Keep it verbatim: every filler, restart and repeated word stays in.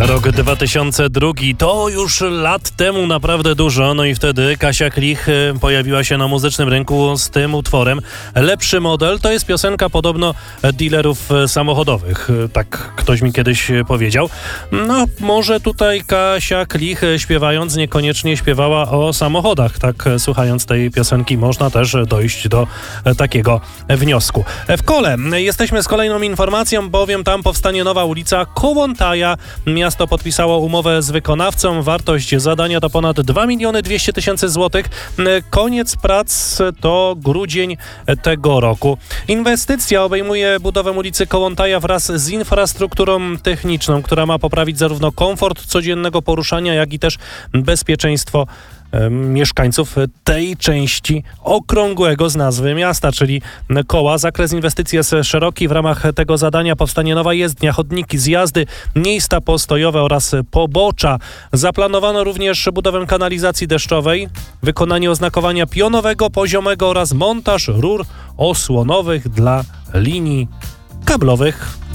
Rok dwa tysiące drugi, to już lat temu naprawdę dużo, no i wtedy Kasia Klich pojawiła się na muzycznym rynku z tym utworem. Lepszy model to jest piosenka podobno dealerów samochodowych, tak ktoś mi kiedyś powiedział. No może tutaj Kasia Klich śpiewając niekoniecznie śpiewała o samochodach, tak słuchając tej piosenki można też dojść do takiego wniosku. W Kole jesteśmy z kolejną informacją, bowiem tam powstanie nowa ulica Kołłątaja. Miasto podpisało umowę z wykonawcą. Wartość zadania to ponad dwa miliony dwieście tysięcy złotych. Koniec prac to grudzień tego roku. Inwestycja obejmuje budowę ulicy Kołłątaja wraz z infrastrukturą techniczną, która ma poprawić zarówno komfort codziennego poruszania, jak i też bezpieczeństwo mieszkańców tej części okrągłego z nazwy miasta, czyli Koła. Zakres inwestycji jest szeroki. W ramach tego zadania powstanie nowa jezdnia, chodniki, zjazdy, miejsca postojowe oraz pobocza. Zaplanowano również budowę kanalizacji deszczowej, wykonanie oznakowania pionowego, poziomego oraz montaż rur osłonowych dla linii kablowych.